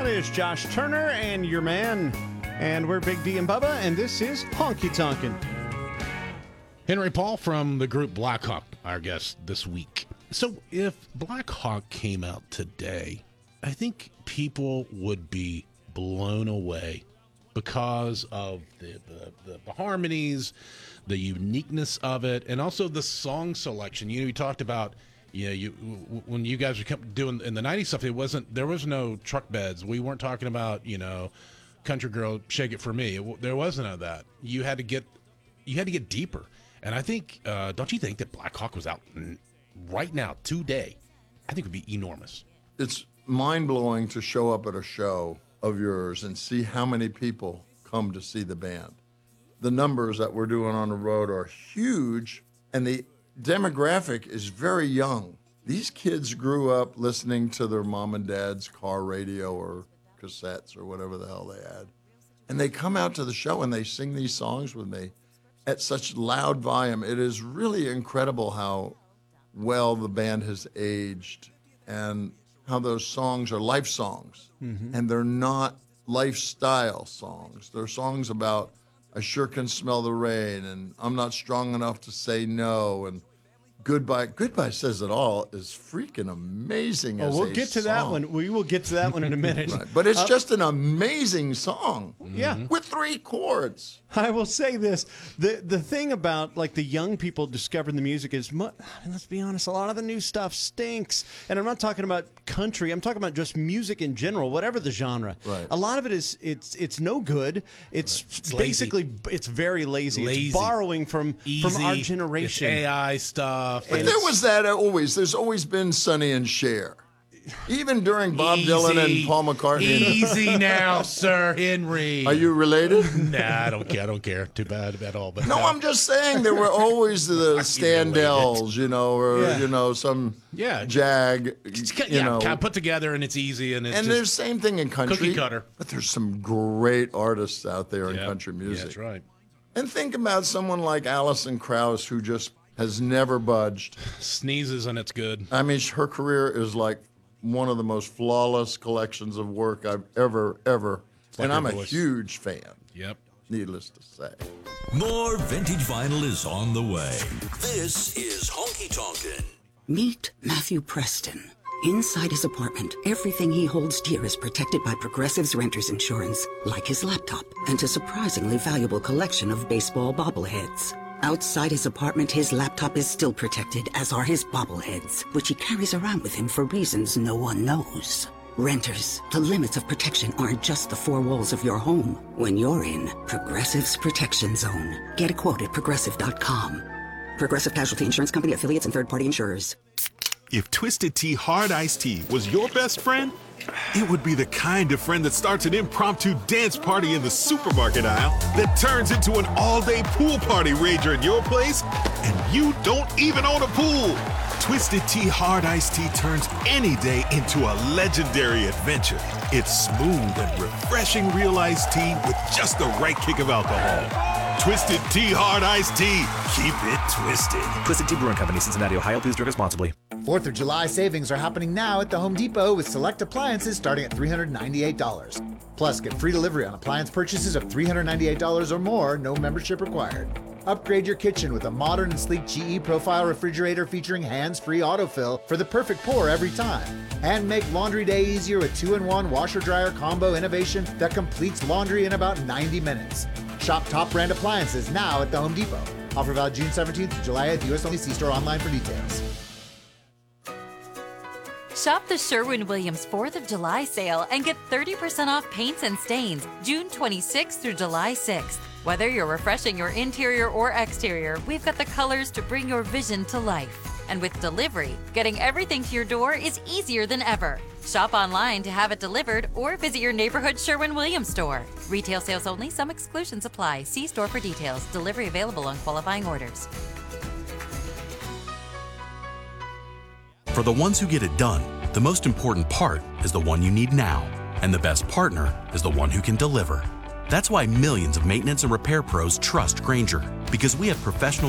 That is Josh Turner and your man. And we're Big D and Bubba, and this is Honky Tonkin'. Henry Paul from the group Black Hawk, our guest this week. So if Black Hawk came out today, I think people would be blown away because of the harmonies, the uniqueness of it, and also the song selection. You talked about, when you guys were doing in the 90s stuff, there was no truck beds. We weren't talking about, Country Girl, Shake It For Me. There wasn't none of that. You had to get deeper. And I think, don't you think that Black Hawk was out right now, today, I think would be enormous. It's mind-blowing to show up at a show of yours and see how many people come to see the band. The numbers that we're doing on the road are huge, and the demographic is very young. These kids grew up listening to their mom and dad's car radio or cassettes or whatever the hell they had. And they come out to the show and they sing these songs with me at such loud volume. It is really incredible how well the band has aged and how those songs are life songs. Mm-hmm. And they're not lifestyle songs. They're songs about, I sure can smell the rain, and I'm not strong enough to say no, and Goodbye. Goodbye Says It All is freaking amazing as a song. We'll get to that one. We will get to that one in a minute. Right. But it's just an amazing song. Yeah. With 3 chords. I will say this. The thing about, like, the young people discovering the music is, let's be honest, a lot of the new stuff stinks. And I'm not talking about country. I'm talking about just music in general, whatever the genre. Right. A lot of it is, it's no good. It's basically, lazy. It's very lazy. It's borrowing from our generation. It's AI stuff. But there was that always. There's always been Sonny and Cher. Even during Bob Dylan and Paul McCartney. Easy now, Sir Henry. Are you related? Nah, I don't care. I don't care. Too bad at all. But no, I'm just saying there were always the Standells, some Jag, kind of put together, and it's easy. And there's the same thing in country. Cookie cutter. But there's some great artists out there in country music. Yeah, that's right. And think about someone like Alison Krauss, who just has never budged. Sneezes and it's good. I mean, her career is like one of the most flawless collections of work I've ever. And I'm a huge fan. Yep. Needless to say. More vintage vinyl is on the way. This is Honky Tonkin'. Meet Matthew Preston. Inside his apartment, everything he holds dear is protected by Progressive's renter's insurance, like his laptop and a surprisingly valuable collection of baseball bobbleheads. Outside his apartment, his laptop is still protected, as are his bobbleheads, which he carries around with him for reasons no one knows. Renters, the limits of protection aren't just the 4 walls of your home. When you're in Progressive's Protection Zone, get a quote at Progressive.com. Progressive Casualty Insurance Company, affiliates, and third-party insurers. If Twisted Tea Hard Iced Tea was your best friend, it would be the kind of friend that starts an impromptu dance party in the supermarket aisle that turns into an all-day pool party rager at your place, and you don't even own a pool. Twisted Tea Hard Iced Tea turns any day into a legendary adventure. It's smooth and refreshing real iced tea with just the right kick of alcohol. Twisted Tea Hard Iced Tea. Keep it twisted. Twisted Tea Brewing Company, Cincinnati, Ohio. Please drink responsibly. 4th of July savings are happening now at the Home Depot with select appliances starting at $398. Plus, get free delivery on appliance purchases of $398 or more, no membership required. Upgrade your kitchen with a modern and sleek GE Profile refrigerator featuring hands-free autofill for the perfect pour every time. And make laundry day easier with 2-in-1 washer-dryer combo innovation that completes laundry in about 90 minutes. Shop top brand appliances now at the Home Depot. Offer valid June 17th to July 8th. U.S. only. See store online for details. Shop the Sherwin-Williams 4th of July sale and get 30% off paints and stains June 26th through July 6th. Whether you're refreshing your interior or exterior, we've got the colors to bring your vision to life. And with delivery, getting everything to your door is easier than ever. Shop online to have it delivered or visit your neighborhood Sherwin-Williams store. Retail sales only. Some exclusions apply. See store for details. Delivery available on qualifying orders. For the ones who get it done, the most important part is the one you need now. And the best partner is the one who can deliver. That's why millions of maintenance and repair pros trust Grainger, because we have professional